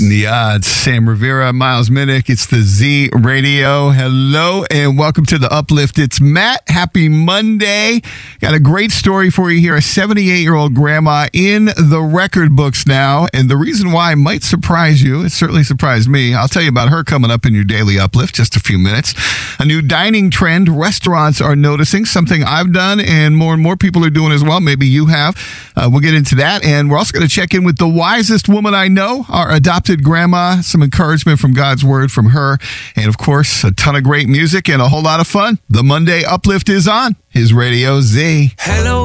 Beating the odds. Sam Rivera, Miles Minnick. It's the Z Radio. Hello and welcome to the Uplift. It's Matt. Happy Monday. Got a great story for you here. A 78-year-old grandma in the record books now. And the reason why might surprise you, it certainly surprised me. I'll tell you about her coming up in your daily Uplift just a few minutes. A new dining trend restaurants are noticing, something I've done and more people are doing as well. Maybe you have. We'll get into that. And we're also going to check in with the wisest woman I know, our adopted grandma, some encouragement from God's word from her, and of course, a ton of great music and a whole lot of fun. The Monday Uplift is on his Radio Z. Hello.